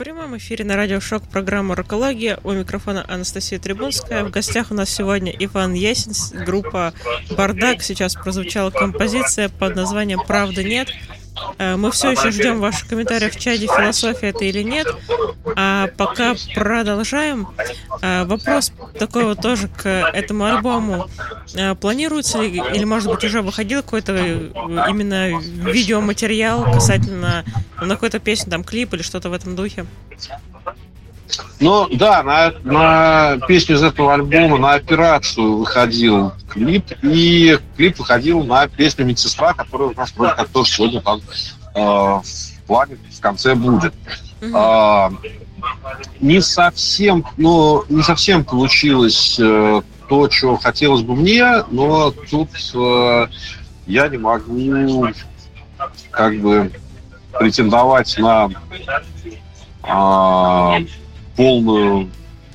прямом эфире на радио Шок программа «Рокология». У микрофона Анастасия Трибунская. В гостях у нас сегодня Иван Ясин, группа «Бардак». Сейчас прозвучала композиция под названием «Правда нет». Мы все еще ждем ваших комментариев в чате, философия это или нет. А пока продолжаем. Вопрос такой вот тоже к этому альбому. Планируется ли, или может быть уже выходил какой-то именно видеоматериал касательно на какой-то песни, там клип или что-то в этом духе? Ну да, на песню из этого альбома, на «Операцию» выходил клип, и клип выходил на песню «Медсестра», которая у нас вроде как тоже сегодня там в плане в конце будет. Не совсем получилось то, что хотелось бы мне, но тут я не могу как бы претендовать на полную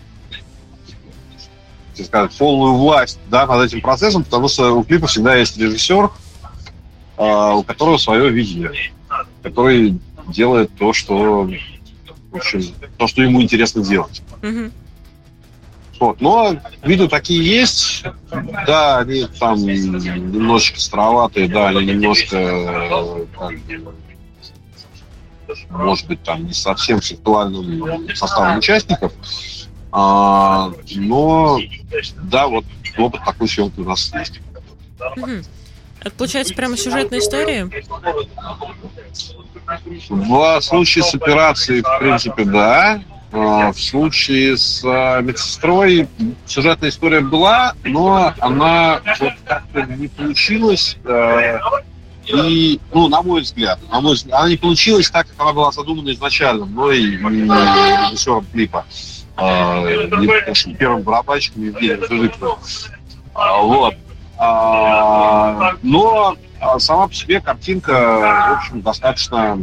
власть, да, над этим процессом, потому что у клипа всегда есть режиссер, у которого свое видение, который делает то, что ему интересно делать. Вот. Но видео такие есть, да, они там немножечко староватые, да, они немножко может быть, там не совсем с актуальным составом участников, но да, вот опыт такой съемки у нас есть. Это получается прямо сюжетная история? В случае с «Операцией», в принципе, да. В случае с «Медсестрой» сюжетная история была, но она вот как-то не получилась. И, на мой взгляд, она не получилась так, как она была задумана изначально, но и режиссером клипа, нашим первым барабанщиком Евгением Жижиковым. Вот. Но сама по себе картинка, в общем, достаточно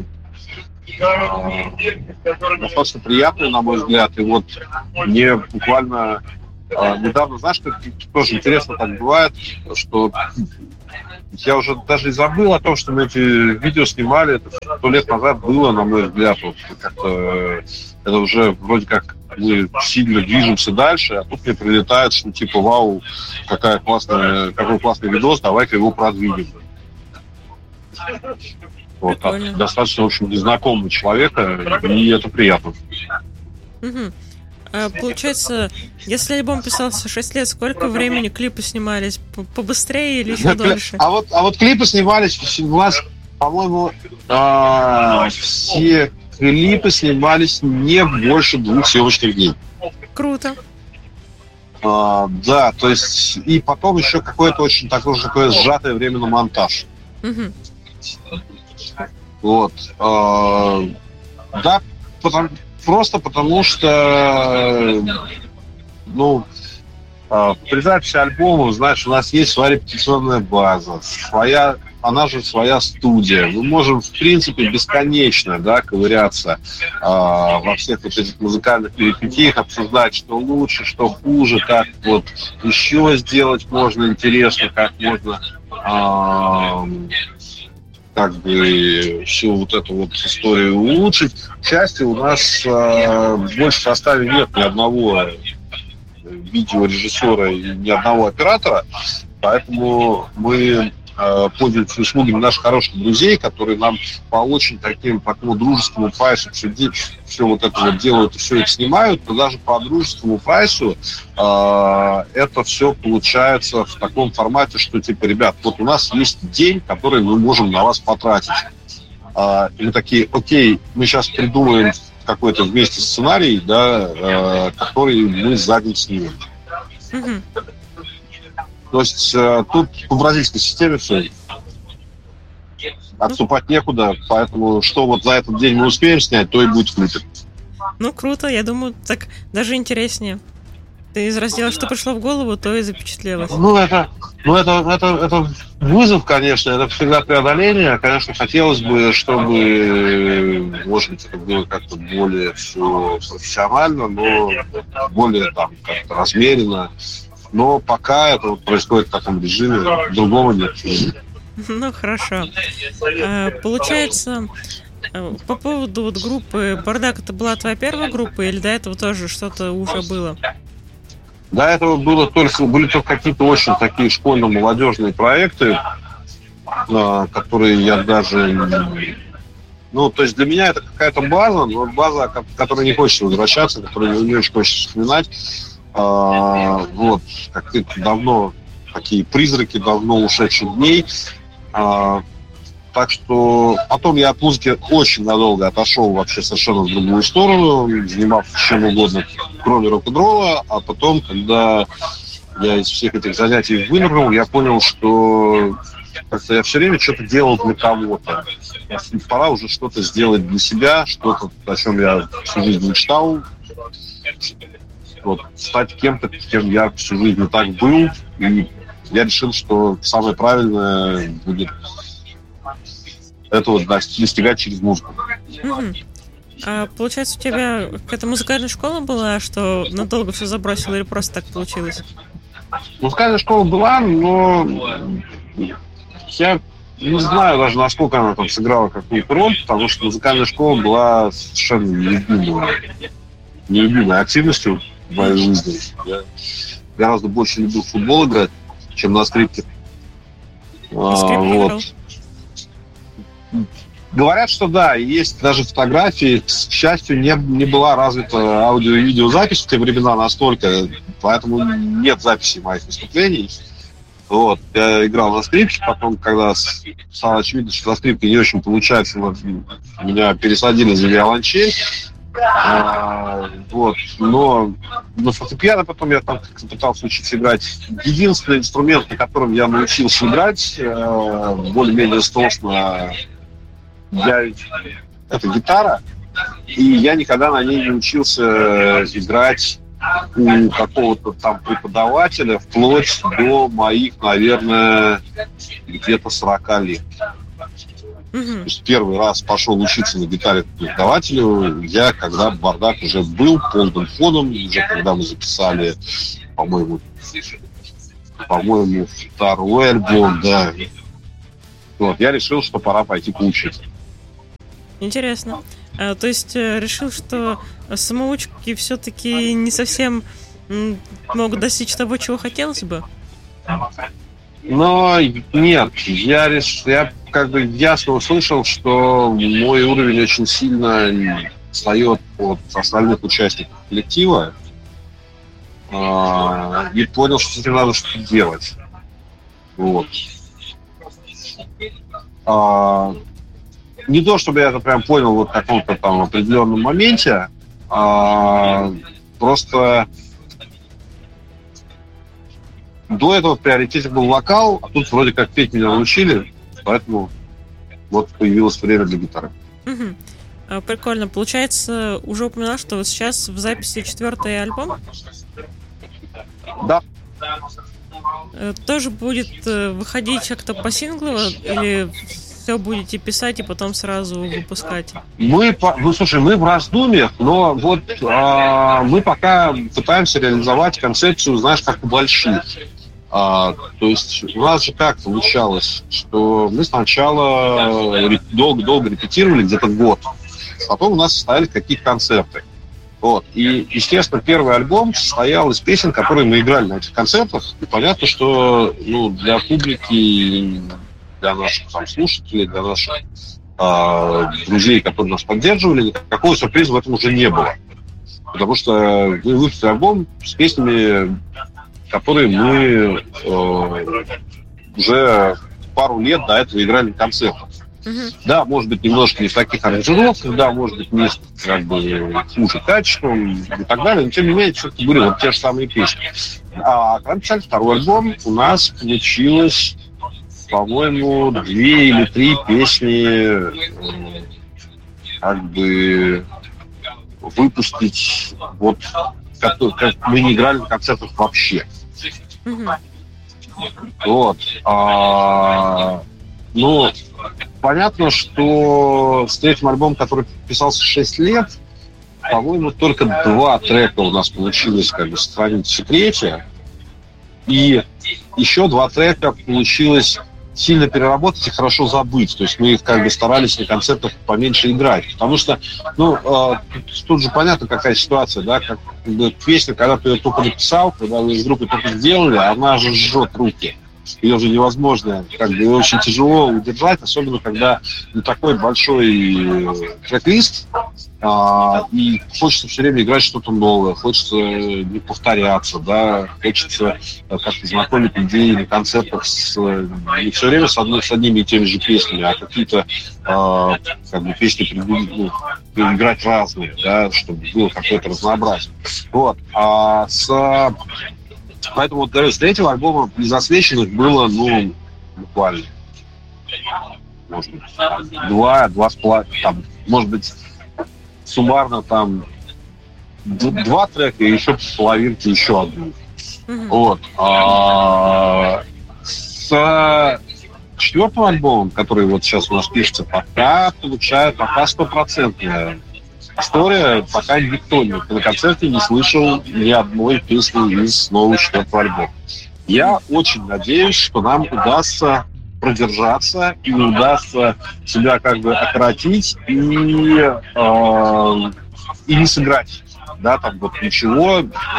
приятная, на мой взгляд. И вот мне буквально недавно, знаешь, как тоже интересно так бывает, что я уже даже и забыл о том, что мы эти видео снимали. Это 100 лет назад было, на мой взгляд. Вот, как-то это уже вроде как мы сильно движемся дальше, а тут мне прилетает, что типа вау, какой классный видос, давай-ка его продвинем. Вот, достаточно, в общем, незнакомого человека, и это приятно. Получается, если альбом писался 6 лет, сколько времени клипы снимались? Побыстрее или еще дольше? А вот клипы снимались у нас, по-моему, все клипы снимались не больше 2 съемочных дней. Круто. Да, то есть и потом еще какое-то очень такое сжатое время на монтаж. Вот. Да, просто потому что, при записи альбома, знаешь, у нас есть своя репетиционная база, она же своя студия. Мы можем, в принципе, бесконечно, да, ковыряться во всех вот этих музыкальных перипетиях, обсуждать, что лучше, что хуже, как вот еще сделать можно интересно, как можно всю вот эту вот историю улучшить. К счастью, у нас больше в составе нет ни одного видеорежиссера и ни одного оператора, поэтому мы пользуемся услугами наших хороших друзей, которые нам по очень такому дружескому прайсу все вот это вот делают и все это снимают, но даже по дружескому прайсу это все получается в таком формате, что типа, ребят, вот у нас есть день, который мы можем на вас потратить. И мы такие, окей, мы сейчас придумаем какой-то вместе сценарий, да, который мы за день снимем. То есть тут по бразильской системе все. Отступать некуда, поэтому что вот за этот день мы успеем снять, то и будет в клипе. Круто, я думаю, так даже интереснее. Ты из раздела «Что пришло в голову», то и запечатлелось. Это вызов, конечно, это всегда преодоление. Конечно, хотелось бы, чтобы, может быть, это было как-то более все профессионально, но более как-то размеренно. Но пока это вот происходит в таком режиме, другого нет. Хорошо. Получается, По поводу вот группы «Бардак», это была твоя первая группа или до этого тоже что-то уже было? До этого были только какие-то очень такие школьно-молодежные проекты, которые я даже... Ну, то есть для меня это какая-то база, но база, к которой не хочется возвращаться, которую не очень хочется вспоминать. Вот, как-то давно, такие призраки давно ушедших дней. Так что потом я от музыки очень надолго отошел вообще совершенно в другую сторону, занимался чем угодно, кроме рок-н-ролла. А потом, когда я из всех этих занятий вынырнул, я понял, что как-то я все время что-то делал для кого-то. Пора уже что-то сделать для себя, что-то, о чем я всю жизнь мечтал. Вот, стать кем-то, кем я всю жизнь и так был. И я решил, что самое правильное будет это вот достигать через музыку. А получается, у тебя какая-то музыкальная школа была, что надолго все забросила, или просто так получилось? Музыкальная школа была, но я не знаю даже, насколько она там сыграла какую-то роль, потому что музыкальная школа была совершенно нелюбимой активностью в моей жизни. Я гораздо больше любил в футбол играть, чем на скрипке. Вот. Говорят, что да, есть даже фотографии. К счастью, не была развита аудио- и видеозапись в те времена настолько, поэтому нет записи моих выступлений. Вот. Я играл на скрипке, потом, когда стало очевидно, что на скрипке не очень получается, меня пересадили за виолончель. Вот. Но на фортепиано потом я там пытался учиться играть. Единственный инструмент, на котором я научился играть более-менее сносно, это гитара, и я никогда на ней не учился играть у какого-то там преподавателя вплоть до моих, наверное, где-то 40 лет. То есть первый раз пошел учиться на гитаре к преподавателю я, когда «Бардак» уже был полным ходом, уже когда мы записали, по-моему, второй альбом, да. Вот, я решил, что пора пойти поучиться. Интересно. То есть решил, что самоучки все-таки не совсем могут достичь того, чего хотелось бы? Но нет, я как бы ясно услышал, что мой уровень очень сильно отстает от остальных участников коллектива, и понял, что с этим надо что-то делать. Вот. Не то, чтобы я это прям понял вот в каком-то там определенном моменте, просто до этого в приоритете был вокал, а тут вроде как петь меня научили, поэтому вот появилось время для гитары. Прикольно. Получается, уже упоминал, что вот сейчас в записи 4-й альбом? Да. Тоже будет выходить как-то по синглу или все будете писать и потом сразу выпускать? Мы в раздумьях, но вот мы пока пытаемся реализовать концепцию, знаешь, как у больших. То есть у нас же как получалось, что мы сначала долго репетировали, где-то год, потом у нас состоялись какие-то концерты. Вот. И, естественно, первый альбом состоял из песен, которые мы играли на этих концертах. И понятно, что для публики, для наших там слушателей, для наших друзей, которые нас поддерживали, никакого сюрприза в этом уже не было. Потому что мы выпустили альбом с песнями, которые мы уже пару лет до этого играли на концертах. Да, может быть, немножко не в таких аранжировках, да, может быть, не как бы хуже качеством и так далее, но тем не менее, все-таки были вот те же самые песни. А когда написали второй альбом, у нас получилось, по-моему, 2 или 3 песни как бы выпустить, вот, как мы не играли на концертах вообще. Вот. Понятно, что с третьим альбомом, который писался 6 лет, по-моему, только 2 трека у нас получилось как бы сохранить в секрете. И еще 2 трека получилось сильно переработать и хорошо забыть. То есть мы как бы старались на концертах поменьше играть. Потому что, тут же понятно, какая ситуация, да, как песня, когда ты ее только написал, когда вы с группой только сделали, она же жжет руки. Ее уже невозможно, как бы очень тяжело удержать, особенно когда такой большой трек-лист, и хочется все время играть что-то новое, хочется не повторяться, да, хочется как-то знакомить людей на концертах не все время с одними и теми же песнями, а какие-то как бы песни играть разные, да, чтобы было какое-то разнообразие. Вот. Поэтому, вот, говорю, с третьего альбома «Незасвеченных» было, буквально, может быть, два с половиной, там, может быть, суммарно, там, 2 трека и еще половинки, еще одну. Вот. С четвертым альбомом, который вот сейчас у нас пишется, пока 100%. История, пока никто на концерте не слышал ни одной песни из нового четвертого альбома. Я очень надеюсь, что нам удастся продержаться и удастся себя как бы окоротить и не сыграть. Да, там вот ничего.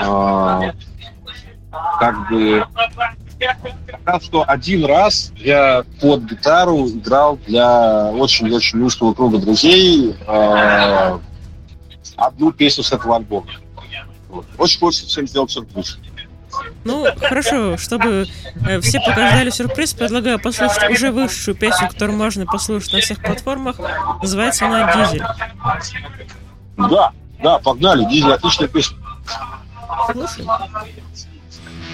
Как бы пока что один раз я под гитару играл для очень-очень узкого круга друзей одну песню с этого альбома. Вот. Очень хочется всем сделать сюрприз. Хорошо, чтобы все пока ждали сюрприз, предлагаю послушать уже вышедшую песню, которую можно послушать на всех платформах. Называется она «Дизель». Да, погнали. «Дизель» — отличная песня. Слушай.